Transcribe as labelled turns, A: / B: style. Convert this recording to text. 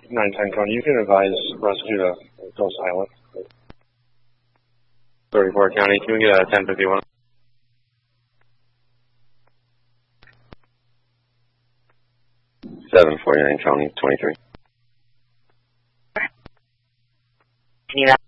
A: 910 Coney, you can advise residue to go silent. 34 County, can we get a 1051?
B: Seven 49 County 23.
C: Can you